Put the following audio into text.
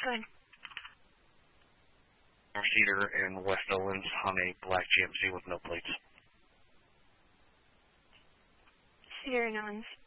Good. Cedar and West Owens on a black GMC with no plates. Cedar and Owens.